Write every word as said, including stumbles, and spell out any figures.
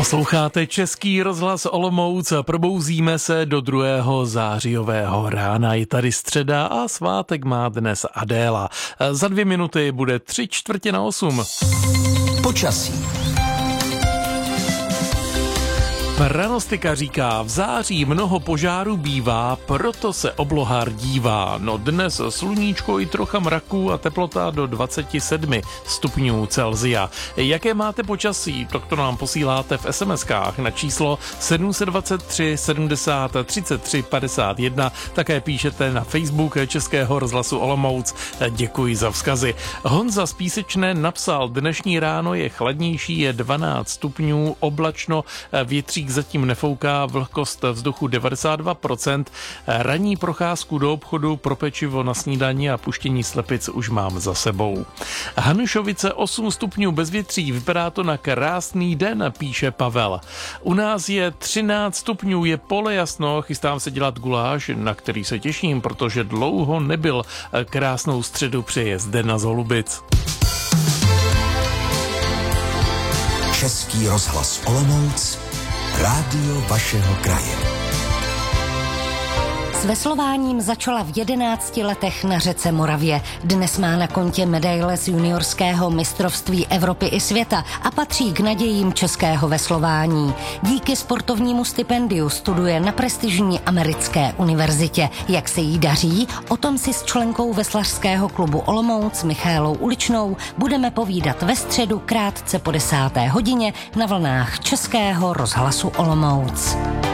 Posloucháte Český rozhlas Olomouc a probouzíme se do druhého zářijového rána. Je tady středa a svátek má dnes Adéla. Za dvě minuty bude tři čtvrtě na osm. Počasí. Pranostika říká, v září mnoho požárů bývá, proto se obloha rdívá. No dnes sluníčko i trocha mraku a teplota do dvacet sedm stupňů Celsia. Jaké máte počasí? Tak to nám posíláte v es em eskách na číslo sedm dva tři sedmdesát třicet tři padesát jedna. Také píšete na Facebook Českého rozhlasu Olomouc. Děkuji za vzkazy. Honza z Písečné napsal, dnešní ráno je chladnější, je dvanáct stupňů, oblačno, větří zatím nefouká, vlhkost vzduchu devadesát dva procent. Ranní procházku do obchodu pro pečivo na snídani a puštění slepic už mám za sebou. Hanušovice osm stupňů bez větří, vypadá to na krásný den, píše Pavel. U nás je třináct stupňů, je pole jasno, chystám se dělat guláš, na který se těším, protože dlouho nebyl. Krásnou středu přeje Zdena z Holubic. Český rozhlas Olomouc, rádio vašeho kraje. S veslováním začala v jedenácti letech na řece Moravě. Dnes má na kontě medaile z juniorského mistrovství Evropy i světa a patří k nadějím českého veslování. Díky sportovnímu stipendiu studuje na prestižní americké univerzitě. Jak se jí daří? O tom si s členkou veslařského klubu Olomouc Michaelou Uličnou budeme povídat ve středu krátce po desáté hodině na vlnách Českého rozhlasu Olomouc.